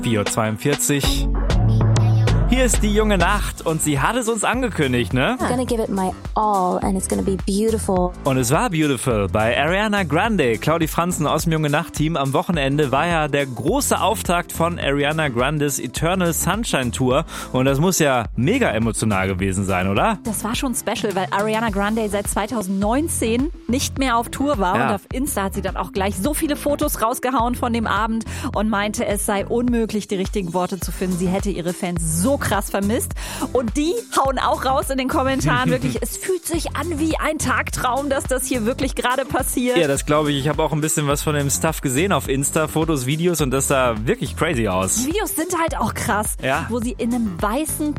4:42 Uhr. Hier ist die junge Nacht und sie hat es uns angekündigt, ne? I'm gonna give it my all and it's gonna be beautiful. Und es war beautiful. Bei Ariana Grande, Claudi Franzen aus dem Junge Nacht-Team, am Wochenende war ja der große Auftakt von Ariana Grandes Eternal Sunshine Tour. Und das muss ja mega emotional gewesen sein, oder? Das war schon special, weil Ariana Grande seit 2019 nicht mehr auf Tour war. Ja. Und auf Insta hat sie dann auch gleich so viele Fotos rausgehauen von dem Abend und meinte, es sei unmöglich, die richtigen Worte zu finden. Sie hätte ihre Fans so krass vermisst. Und die hauen auch raus in den Kommentaren. Wirklich, es fühlt sich an wie ein Tagtraum, dass das hier wirklich gerade passiert. Ja, das glaube ich. Ich habe auch ein bisschen was von dem Stuff gesehen auf Insta, Fotos, Videos und das sah wirklich crazy aus. Die Videos sind halt auch krass, Ja. wo sie in einem weißen